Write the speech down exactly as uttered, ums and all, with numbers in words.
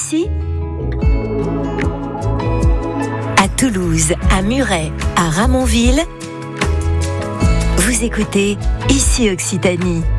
ici ? À Toulouse, à Muret, à Ramonville, vous écoutez Ici Occitanie.